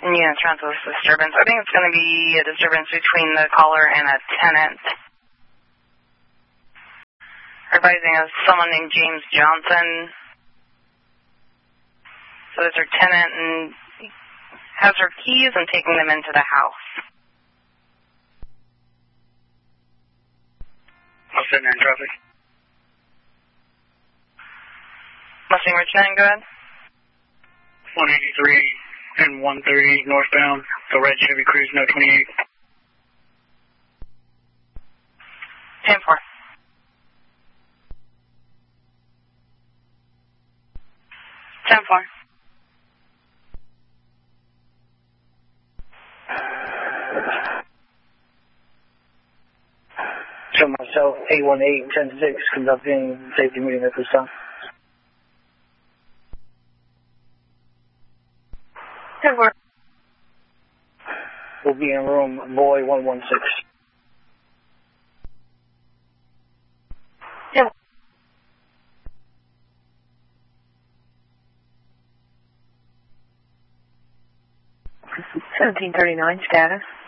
in units around this disturbance. I think it's going to be a disturbance between the caller and a tenant. Advising of someone named James Johnson. So there's her tenant and has her keys and taking them into the house. I'll send there in traffic. Mustang Richmond, go ahead. 183 and 130 northbound. The red Chevy Cruze, no 28. 10-4. 10-4. So myself, 818-10-6, conducting safety meeting at this time. 10-4. We'll be in room boy 116. Yeah. 1739 status.